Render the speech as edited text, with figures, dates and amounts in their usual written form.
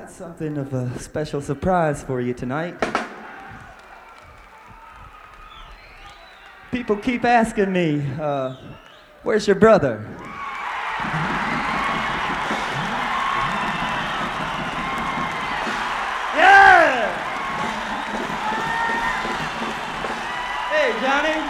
got something of a special surprise for you tonight. People keep asking me, where's your brother? Yeah! Hey, Johnny.